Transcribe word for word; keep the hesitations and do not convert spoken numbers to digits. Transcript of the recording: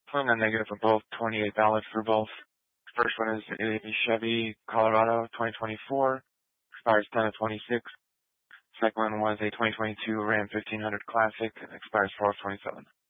Pulling a negative for both, twenty-eight dollars for both. First one is a Chevy Colorado twenty twenty-four, expires ten of twenty-six. Second one was a twenty twenty-two Ram fifteen hundred Classic, expires four of twenty-seven.